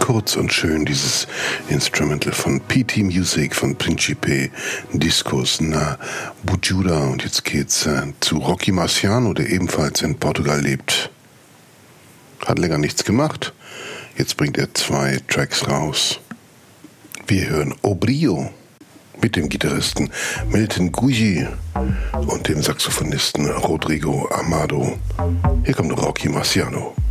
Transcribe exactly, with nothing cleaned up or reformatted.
kurz und schön, dieses Instrumental von P T Music, von Principe Discos na Bujuda. Und jetzt geht's äh, zu Rocky Marciano, der ebenfalls in Portugal lebt. Hat länger nichts gemacht. Jetzt bringt er zwei Tracks raus. Wir hören Obrio mit dem Gitarristen Milton Guji und dem Saxophonisten Rodrigo Amado. Hier kommt Rocky Marciano.